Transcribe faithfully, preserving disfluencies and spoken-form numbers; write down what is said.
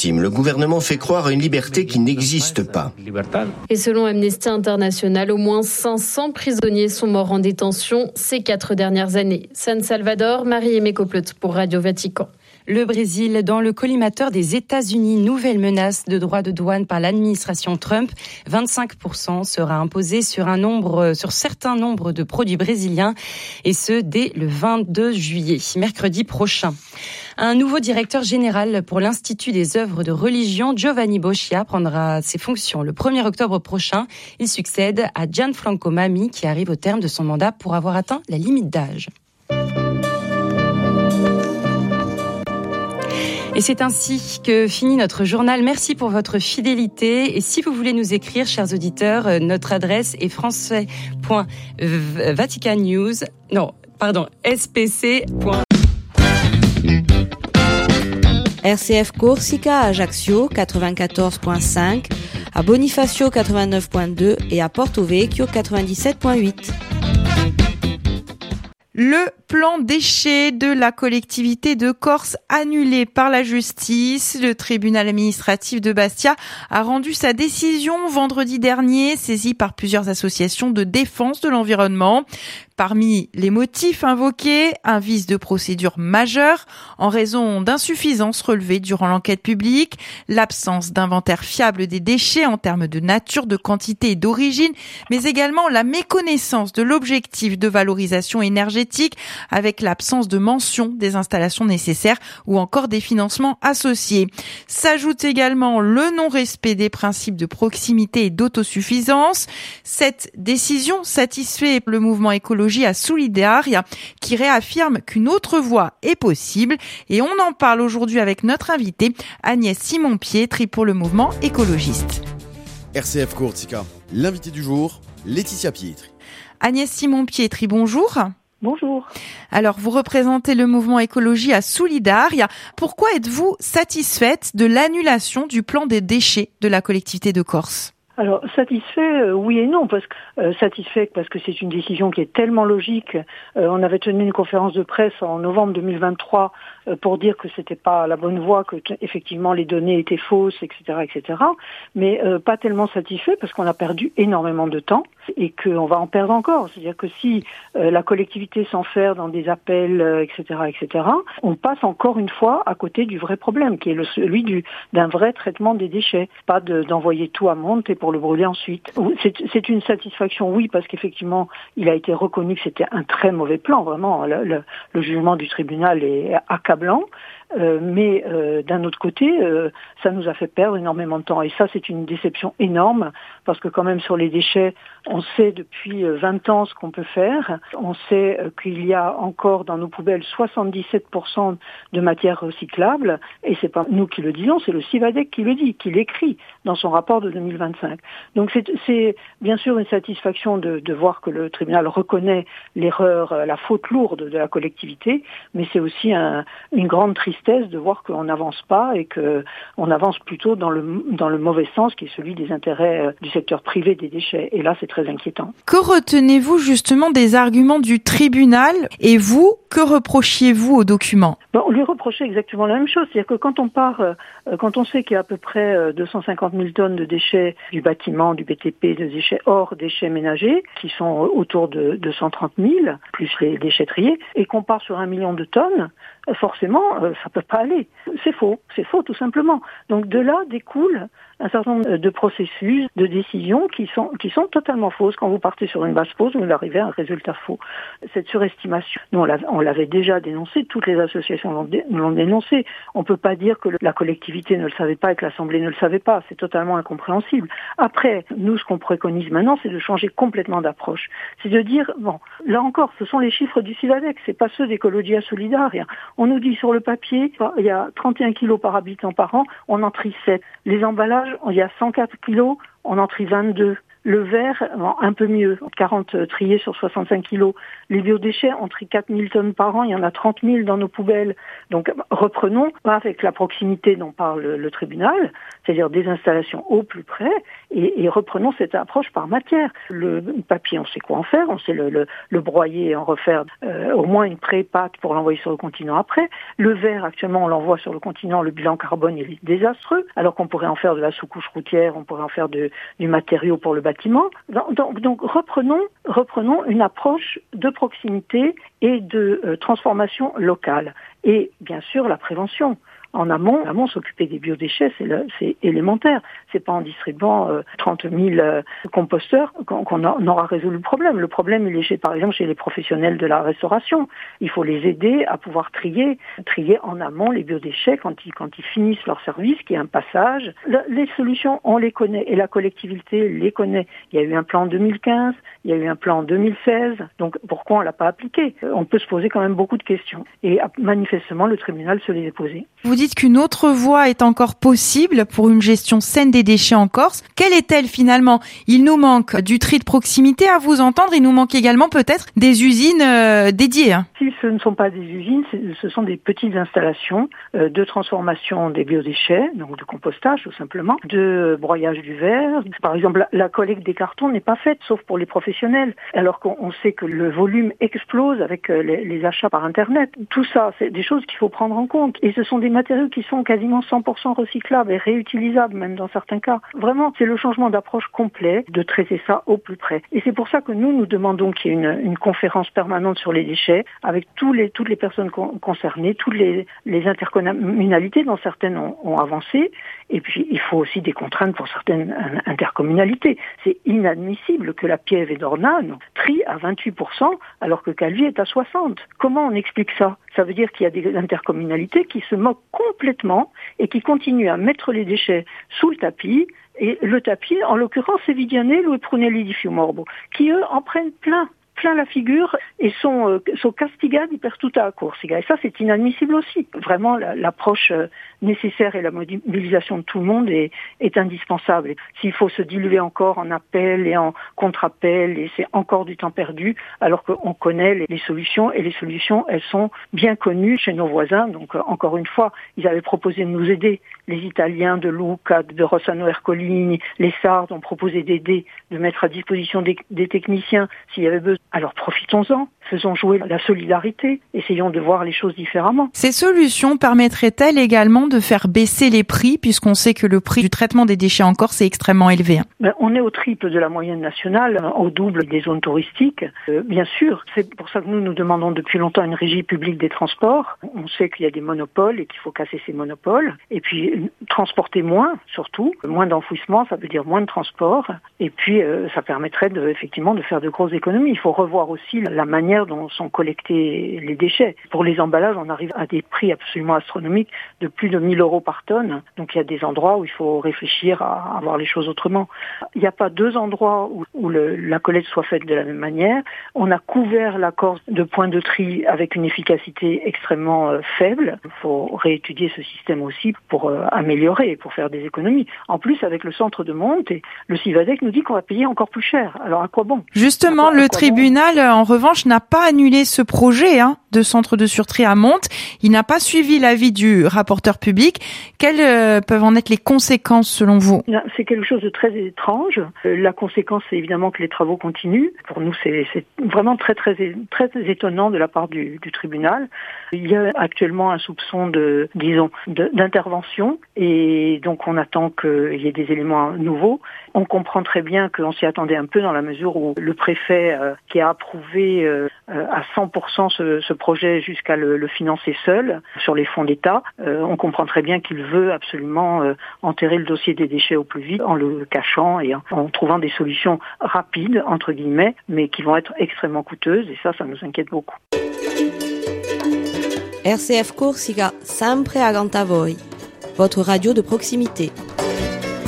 victimes. Le gouvernement fait croire à une liberté qui n'existe pas. Et selon Amnesty International, au moins cinq cents prisonniers sont morts en détention ces quatre dernières années. San Salvador, Marie-Aimée Copleut pour Radio Vatican. Le Brésil dans le collimateur des États-Unis. Nouvelle menace de droits de douane par l'administration Trump. vingt-cinq pour cent sera imposé sur un nombre, sur certains nombres de produits brésiliens, et ce dès le vingt-deux juillet, mercredi prochain. Un nouveau directeur général pour l'Institut des œuvres de religion, Giovanni Boccia, prendra ses fonctions le premier octobre prochain. Il succède à Gianfranco Mami, qui arrive au terme de son mandat pour avoir atteint la limite d'âge. Et c'est ainsi que finit notre journal. Merci pour votre fidélité. Et si vous voulez nous écrire, chers auditeurs, notre adresse est français point vatican news, non, pardon, s p c. R C F Corsica à Ajaccio quatre-vingt-quatorze virgule cinq, à Bonifacio quatre-vingt-neuf virgule deux et à Porto Vecchio quatre-vingt-dix-sept virgule huit. Le plan déchets de la collectivité de Corse annulé par la justice. Le tribunal administratif de Bastia a rendu sa décision vendredi dernier, saisi par plusieurs associations de défense de l'environnement. Parmi les motifs invoqués, un vice de procédure majeur en raison d'insuffisances relevées durant l'enquête publique, l'absence d'inventaire fiable des déchets en termes de nature, de quantité et d'origine, mais également la méconnaissance de l'objectif de valorisation énergétique avec l'absence de mention des installations nécessaires ou encore des financements associés. S'ajoute également le non-respect des principes de proximité et d'autosuffisance. Cette décision satisfait le mouvement écologique à Solidaria, qui réaffirme qu'une autre voie est possible. Et on en parle aujourd'hui avec notre invitée Agnès Simon-Pietri pour le mouvement écologiste. R C F Corsica, l'invité du jour, Laetitia Pietri. Agnès Simon-Pietri, bonjour. Bonjour. Alors, vous représentez le mouvement écologie à Solidaria. Pourquoi êtes-vous satisfaite de l'annulation du plan des déchets de la collectivité de Corse ? Alors, satisfait, euh, oui et non, parce que euh, satisfait parce que c'est une décision qui est tellement logique. Euh, on avait tenu une conférence de presse en novembre deux mille vingt-trois euh, pour dire que c'était pas la bonne voie, que t- effectivement les données étaient fausses, et cetera, et cetera. Mais euh, pas tellement satisfait parce qu'on a perdu énormément de temps et qu'on va en perdre encore. C'est-à-dire que si euh, la collectivité s'enferme dans des appels, euh, et cetera, et cetera, on passe encore une fois à côté du vrai problème, qui est le, celui du, d'un vrai traitement des déchets, pas de, d'envoyer tout à monte et pour le brûler ensuite. C'est, c'est une satisfaction, oui, parce qu'effectivement, il a été reconnu que c'était un très mauvais plan, vraiment. Le, le, le jugement du tribunal est accablant. Euh, mais euh, d'un autre côté, euh, ça nous a fait perdre énormément de temps. Et ça, c'est une déception énorme, parce que quand même sur les déchets, on sait depuis vingt ans ce qu'on peut faire. On sait euh, qu'il y a encore dans nos poubelles soixante-dix-sept pour cent de matières recyclables, et c'est pas nous qui le disons, c'est le Civadec qui le dit, qui l'écrit dans son rapport de deux mille vingt-cinq. Donc c'est, c'est bien sûr une satisfaction de, de voir que le tribunal reconnaît l'erreur, la faute lourde de la collectivité, mais c'est aussi un, une grande tristesse de voir qu'on n'avance pas et qu'on avance plutôt dans le, dans le mauvais sens, qui est celui des intérêts du secteur privé des déchets. Et là, c'est très inquiétant. Que retenez-vous justement des arguments du tribunal et vous, que reprochiez-vous au document ? Bon, on lui reprochait exactement la même chose. C'est-à-dire que quand on part, euh, quand on sait qu'il y a à peu près euh, deux cent cinquante mille tonnes de déchets du bâtiment, du B T P, de déchets hors déchets ménagers, qui sont autour de deux cent trente mille, plus les déchetteries, et qu'on part sur un million de tonnes, euh, forcément, euh, ça peut pas aller. C'est faux, c'est faux tout simplement. Donc de là découle un certain nombre de processus, de décisions qui sont qui sont totalement fausses. Quand vous partez sur une base fausse, vous arrivez à un résultat faux. Cette surestimation, nous on l'avait, on l'avait déjà dénoncé, toutes les associations l'ont, dé, l'ont dénoncé. On peut pas dire que le, la collectivité ne le savait pas et que l'Assemblée ne le savait pas. C'est totalement incompréhensible. Après, nous, ce qu'on préconise maintenant, c'est de changer complètement d'approche. C'est de dire, bon, là encore, ce sont les chiffres du Civadec, c'est pas ceux d'Ecologia Solidaria. On nous dit sur le papier, il y a trente et un kilos par habitant par an, on en trie sept. Les emballages, il y a cent quatre kilos, on en trie vingt-deux. Le verre, un peu mieux, quarante triés sur soixante-cinq kilos. Les biodéchets, on trie quatre mille tonnes par an, il y en a trente mille dans nos poubelles. Donc reprenons, avec la proximité dont parle le, le tribunal, c'est-à-dire des installations au plus près, et, et reprenons cette approche par matière. Le papier, on sait quoi en faire, on sait le, le, le broyer et en refaire euh, au moins une pré-pâte pour l'envoyer sur le continent après. Le verre, actuellement, on l'envoie sur le continent, le bilan carbone il est désastreux, alors qu'on pourrait en faire de la sous-couche routière, on pourrait en faire de, du matériau pour le bâtiment. Donc, donc, donc reprenons, reprenons une approche de proximité et de euh, transformation locale. Et bien sûr, la prévention. En amont, en amont, s'occuper des biodéchets, c'est, le, c'est élémentaire. C'est pas en distribuant euh, trente mille euh, composteurs qu'on, qu'on aura résolu le problème. Le problème, il est chez, par exemple, chez les professionnels de la restauration. Il faut les aider à pouvoir trier, trier en amont les biodéchets quand ils, quand ils finissent leur service, qu'il y a un passage. Le, les solutions, on les connaît et la collectivité les connaît. Il y a eu un plan en deux mille quinze, il y a eu un plan en deux mille seize. Donc pourquoi on l'a pas appliqué? On peut se poser quand même beaucoup de questions. Et manifestement, le tribunal se les a posées. Vous dites qu'une autre voie est encore possible pour une gestion saine des déchets en Corse. Quelle est-elle finalement? Il nous manque du tri de proximité, à vous entendre. Il nous manque également peut-être des usines euh, dédiées. Si ce ne sont pas des usines, ce sont des petites installations euh, de transformation des biodéchets, donc de compostage tout simplement, de broyage du verre. Par exemple, la, la collecte des cartons n'est pas faite, sauf pour les professionnels, alors qu'on on sait que le volume explose avec euh, les, les achats par Internet. Tout ça, c'est des choses qu'il faut prendre en compte. Et ce sont des matériaux qui sont quasiment cent pour cent recyclables et réutilisables même dans certains cas. Vraiment, c'est le changement d'approche complet de traiter ça au plus près. Et c'est pour ça que nous, nous demandons qu'il y ait une, une conférence permanente sur les déchets avec tous les, toutes les personnes con, concernées, toutes les, les intercommunalités dont certaines ont, ont avancé. Et puis, il faut aussi des contraintes pour certaines intercommunalités. C'est inadmissible que la Piève et d'Ornano trie à vingt-huit pour cent alors que Calvi est à soixante pour cent. Comment on explique ça? Ça veut dire qu'il y a des intercommunalités qui se moquent complètement et qui continuent à mettre les déchets sous le tapis. Et le tapis, en l'occurrence, c'est Vidianello et Prunelli di Fiumorbo, qui eux en prennent plein. plein la figure et sont, euh, sont castigati per tutta la Corsica. Et ça, c'est inadmissible aussi. Vraiment, la, l'approche euh, nécessaire et la mobilisation de tout le monde est, est indispensable. Et s'il faut se diluer encore en appel et en contre-appel, et c'est encore du temps perdu, alors qu'on connaît les, les solutions, et les solutions, elles sont bien connues chez nos voisins. Donc, euh, encore une fois, ils avaient proposé de nous aider. Les Italiens de Lucca, de Rossano Ercolini, les Sardes ont proposé d'aider, de mettre à disposition des, des techniciens s'il y avait besoin. Alors profitons-en, faisons jouer la solidarité, essayons de voir les choses différemment. Ces solutions permettraient-elles également de faire baisser les prix, puisqu'on sait que le prix du traitement des déchets en Corse est extrêmement élevé? Ben, on est au triple de la moyenne nationale, au double des zones touristiques. Euh, bien sûr, c'est pour ça que nous, nous demandons depuis longtemps une régie publique des transports. On sait qu'il y a des monopoles et qu'il faut casser ces monopoles. Et puis, transporter moins, surtout. Moins d'enfouissement, ça veut dire moins de transport. Et puis, euh, ça permettrait de, effectivement de faire de grosses économies. Il faut revoir aussi la manière dont sont collectés les déchets. Pour les emballages, on arrive à des prix absolument astronomiques de plus de mille euros par tonne. Donc il y a des endroits où il faut réfléchir à, à voir les choses autrement. Il n'y a pas deux endroits où, où le, la collecte soit faite de la même manière. On a couvert la Corse de points de tri avec une efficacité extrêmement euh, faible. Il faut réétudier ce système aussi pour euh, améliorer, pour faire des économies. En plus, avec le centre de monte, et le Civadec nous dit qu'on va payer encore plus cher. Alors à quoi bon? Justement, le tribunal, en revanche, n'a pas annulé ce projet hein, de centre de surtri à Monte. Il n'a pas suivi l'avis du rapporteur public. Quelles euh, peuvent en être les conséquences selon vous? C'est quelque chose de très étrange. Euh, la conséquence, c'est évidemment que les travaux continuent. Pour nous, c'est, c'est vraiment très, très, très, très étonnant de la part du, du tribunal. Il y a actuellement un soupçon de, disons, de, d'intervention et donc on attend qu'il y ait des éléments nouveaux. On comprend très bien qu'on s'y attendait un peu dans la mesure où le préfet euh, qui a approuvé euh, à cent pour cent ce, ce projet jusqu'à le, le financer seul sur les fonds d'État, euh, on comprend très bien qu'il veut absolument euh, enterrer le dossier des déchets au plus vite en le cachant et en, en trouvant des solutions rapides, entre guillemets, mais qui vont être extrêmement coûteuses et ça, ça nous inquiète beaucoup. R C F Corsica, sempre accanto a voi. Votre radio de proximité.